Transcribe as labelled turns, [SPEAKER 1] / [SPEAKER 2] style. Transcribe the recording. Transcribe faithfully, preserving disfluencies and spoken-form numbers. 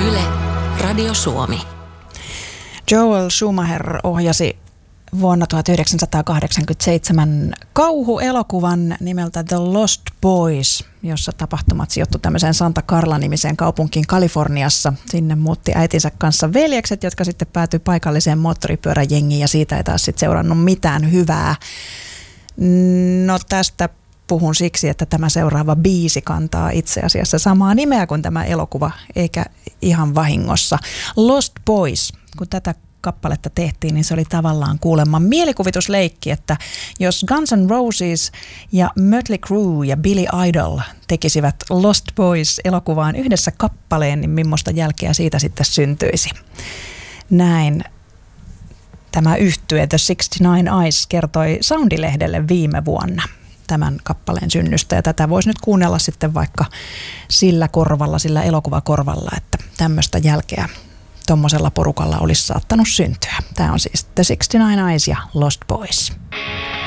[SPEAKER 1] Yle, Radio Suomi.
[SPEAKER 2] Joel Schumacher ohjasi vuonna tuhatyhdeksänsataakahdeksankymmentäseitsemän kauhuelokuvan nimeltä The Lost Boys, jossa tapahtumat sijoittui tämmöiseen Santa Carla-nimiseen kaupunkiin Kaliforniassa. Sinne muutti äitinsä kanssa veljekset, jotka sitten päätyi paikalliseen moottoripyöräjengiin ja siitä ei taas sitten seurannut mitään hyvää. No tästä puhun siksi, että tämä seuraava biisi kantaa itse asiassa samaa nimeä kuin tämä elokuva, eikä ihan vahingossa. Lost Boys, kun tätä kappaletta tehtiin, niin se oli tavallaan kuulemma mielikuvitusleikki, että jos Guns N' Roses ja Mötley Crüe ja Billy Idol tekisivät Lost Boys-elokuvaan yhdessä kappaleen, niin millaista jälkeä siitä sitten syntyisi. Näin tämä yhtye The sixty-nine Eyes kertoi Soundilehdelle viime vuonna tämän kappaleen synnystä, ja tätä voisi nyt kuunnella sitten vaikka sillä korvalla, sillä elokuvakorvalla, että tämmöistä jälkeä tuommoisella porukalla olisi saattanut syntyä. Tämä on siis The sixty-nine Eyes ja Lost Boys.